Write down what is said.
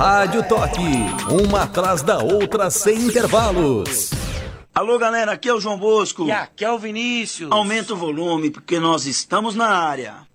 Rádio Toque, uma atrás da outra sem intervalos. Alô, galera, aqui é o João Bosco. E aqui é o Vinícius. Aumenta o volume, porque nós estamos na área.